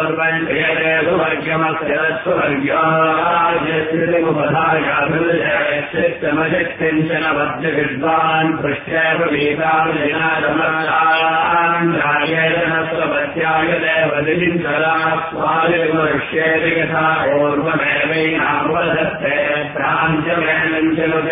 चित्तमशक्तिञ्चन वज्रविद्वान् पृष्ट्यैव वेदालयनादमर्षान्यायनस्वपत्यायदेवदिञ्चरास्वादिमर्ष्येति यथा पूर्वमेवैनावदत्ते प्राञ्चमेनञ्चनुते